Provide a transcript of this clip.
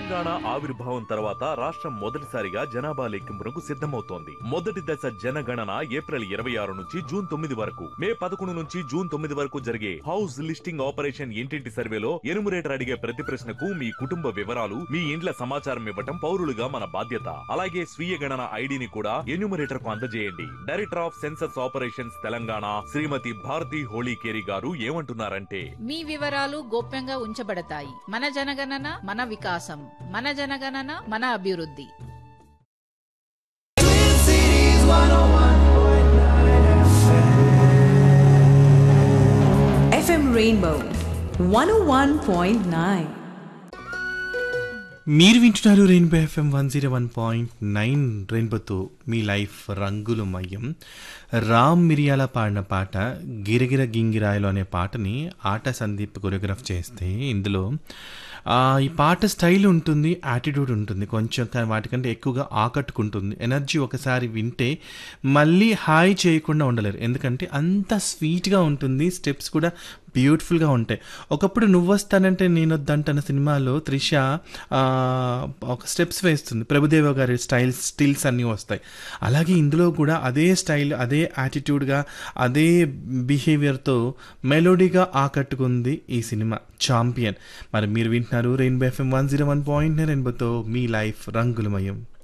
తెలంగాణ ఆవిర్భావం తర్వాత రాష్ట్రం మొదటిసారిగా జనాభా లెక్కింపునకు సిద్ధమవుతోంది. మొదటి దశ జనగణన ఏప్రిల్ 26 నుంచి జూన్ 9 వరకు, మే 11 నుంచి జూన్ 9 వరకు జరిగే హౌస్ లిస్టింగ్ ఆపరేషన్ ఇంటింటి సర్వేలో ఎనుమరేటర్ అడిగే ప్రతి ప్రశ్నకు మీ కుటుంబ వివరాలు, మీ ఇండ్ల సమాచారం ఇవ్వటం పౌరులుగా మన బాధ్యత. అలాగే స్వీయ గణన ఐడిని కూడా ఎన్యూమరేటర్ కు అందజేయండి. Director of census operations Telangana శ్రీమతి భారతి హోళీకేరి గారు ఏమంటున్నారంటే, మీ వివరాలు గోప్యంగా ఉంచబడతాయి. మన జనగణన మన వికాసం, మన జనగణన మన అభివృద్ధి. FM Rainbow 101.9. మీరు వింటున్నారు రెయిన్బో ఎఫ్ఎం 101.9. రెయిన్బోతో మీ లైఫ్ రంగుల మయం. రామ్ మిరియాల పాడిన పాట గిరగిర గింగిరాయలు అనే పాటని ఆట సందీప్ కొరియోగ్రాఫ్ చేస్తే, ఇందులో ఈ పాట స్టైల్ ఉంటుంది, యాటిట్యూడ్ ఉంటుంది, కొంచెం కానీ వాటికంటే ఎక్కువగా ఆకట్టుకుంటుంది. ఎనర్జీ ఒకసారి వింటే మళ్ళీ హాయ్ చేయకుండా ఉండలేరు, ఎందుకంటే అంత స్వీట్గా ఉంటుంది. స్టెప్స్ కూడా బ్యూటిఫుల్గా ఉంటాయి. ఒకప్పుడు నువ్వు వస్తానంటే నేను వద్దంటన్న సినిమాలో త్రిష ఒక స్టెప్స్ వేస్తుంది, ప్రభుదేవ గారి స్టిల్స్ అన్నీ వస్తాయి. అలాగే ఇందులో కూడా అదే స్టైల్, అదే యాటిట్యూడ్గా, అదే బిహేవియర్తో మెలోడీగా ఆకట్టుకుంది ఈ సినిమా ఛాంపియన్. మరి మీరు వింటున్నారు రెయిన్బో ఎఫ్ఎం 101.9 రెయిన్బోతో మీ లైఫ్ రంగులమయం.